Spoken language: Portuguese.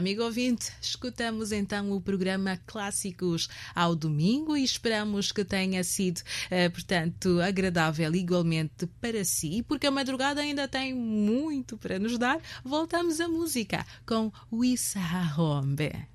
Amigo ouvinte, escutamos então o programa Clássicos ao domingo e esperamos que tenha sido, portanto, agradável igualmente para si, porque a madrugada ainda tem muito para nos dar. Voltamos à música com Wissa Hombe.